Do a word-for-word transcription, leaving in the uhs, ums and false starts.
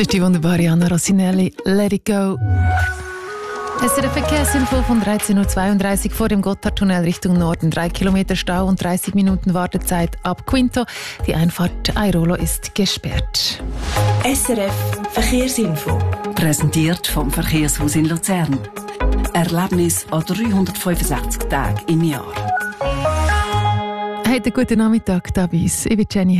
ist die wunderbare Anna Rossinelli. Let it go. Es ist eine Verkehrsinfo von dreizehn Uhr zweiunddreißig vor dem Gotthardtunnel Richtung Norden. Drei Kilometer Stau und dreißig Minuten Wartezeit ab Quinto. Die Einfahrt Airolo ist gesperrt. S R F Verkehrsinfo. Präsentiert vom Verkehrshaus in Luzern. Erlebnis an dreihundertfünfundsechzig Tagen im Jahr. Heute guten Nachmittag da bei uns. Ich bin Jenny